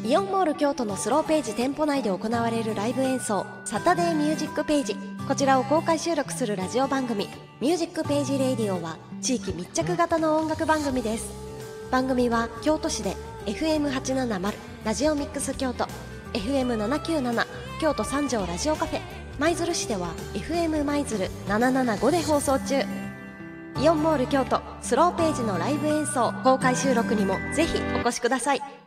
イオンモール京都のスローページ店舗内で行われるライブ演奏、サタデーミュージックページ、こちらを公開収録するラジオ番組ミュージックページレイディオは地域密着型の音楽番組です。番組は京都市で FM870 ラジオミックス京都、 FM797 京都三条ラジオカフェ、舞鶴市では FM 舞鶴775で放送中。イオンモール京都スローページのライブ演奏公開収録にもぜひお越しください。